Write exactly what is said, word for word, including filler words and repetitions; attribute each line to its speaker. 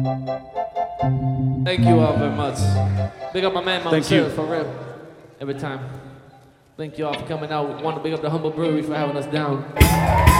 Speaker 1: Thank you all very much. Big up my man, Mount
Speaker 2: Thank you.
Speaker 1: for real. Every time. Thank you all for coming out. Want to big up the Humble Brewery for having us down.